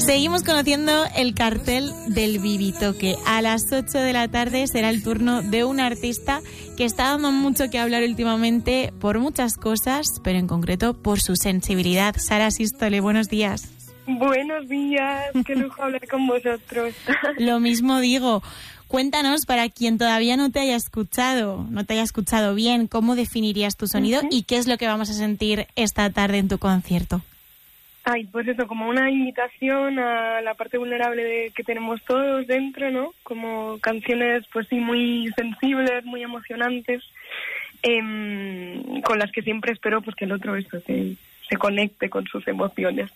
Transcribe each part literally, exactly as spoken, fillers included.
Seguimos conociendo el cartel del Vivitoque. A las ocho de la tarde será el turno de un artista que está dando mucho que hablar últimamente por muchas cosas, pero en concreto por su sensibilidad. Sara Sístole, buenos días. Buenos días, qué lujo hablar con vosotros. Lo mismo digo. Cuéntanos, para quien todavía no te haya escuchado, no te haya escuchado bien, ¿cómo definirías tu sonido uh-huh. y qué es lo que vamos a sentir esta tarde en tu concierto? Ay, pues eso, como una invitación a la parte vulnerable de, que tenemos todos dentro, ¿no? Como canciones, pues sí, muy sensibles, muy emocionantes, eh, con las que siempre espero pues que el otro eso se, se conecte con sus emociones.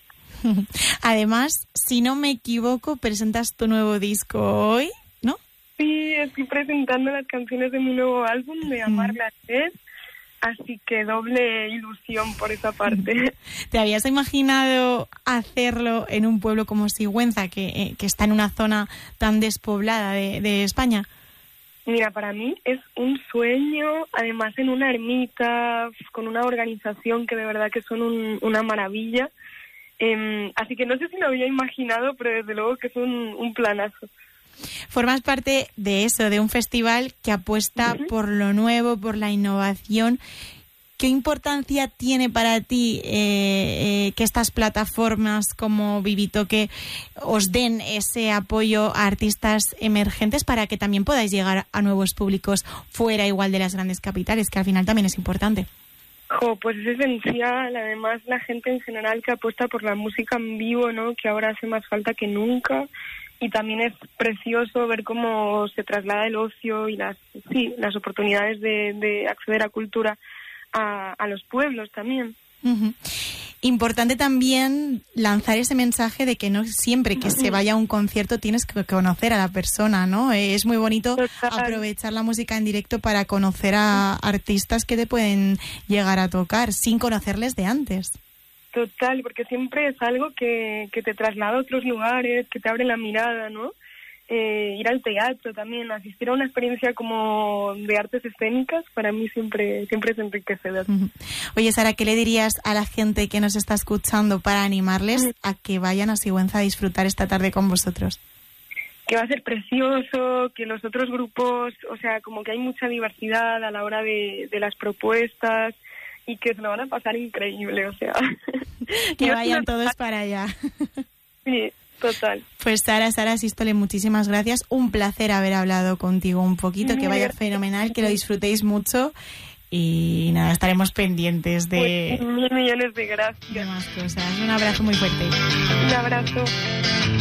Además, si no me equivoco, presentas tu nuevo disco hoy, ¿no? Sí, estoy presentando las canciones de mi nuevo álbum, de Amar la Sed. Así que doble ilusión por esa parte. ¿Te habías imaginado hacerlo en un pueblo como Sigüenza, que, eh, que está en una zona tan despoblada de, de España? Mira, para mí es un sueño, además en una ermita, con una organización que de verdad que son un, una maravilla. Eh, así que no sé si lo había imaginado, pero desde luego que es un, un planazo. Formas parte de eso, de un festival que apuesta uh-huh. por lo nuevo, por la innovación. ¿Qué importancia tiene para ti eh, eh, que estas plataformas como Vivitoque os den ese apoyo a artistas emergentes para que también podáis llegar a nuevos públicos fuera igual de las grandes capitales, que al final también es importante? Jo, pues es esencial. Además, la gente en general que apuesta por la música en vivo, ¿no? Que ahora hace más falta que nunca. Y también es precioso ver cómo se traslada el ocio y las sí las oportunidades de, de acceder a cultura a, a los pueblos también. Uh-huh. Importante también lanzar ese mensaje de que no siempre que uh-huh. se vaya a un concierto tienes que conocer a la persona, ¿no? Es muy bonito Total. aprovechar la música en directo para conocer a artistas que te pueden llegar a tocar sin conocerles de antes. Total, porque siempre es algo que, que te traslada a otros lugares, que te abre la mirada, ¿no? Eh, ir al teatro también, asistir a una experiencia como de artes escénicas, para mí siempre siempre es enriquecedor. Uh-huh. Oye, Sara, ¿qué le dirías a la gente que nos está escuchando para animarles uh-huh. a que vayan a Sigüenza a disfrutar esta tarde con vosotros? Que va a ser precioso, que los otros grupos, o sea, como que hay mucha diversidad a la hora de, de las propuestas, y que se lo van a pasar increíble, o sea... que vayan todos para allá. Sí, total. Pues Sara, Sara Sístole, muchísimas gracias. Un placer haber hablado contigo un poquito, que vaya fenomenal, que lo disfrutéis mucho y nada, estaremos pendientes de... Pues, mil millones de gracias. De más cosas. Un abrazo muy fuerte. Un abrazo.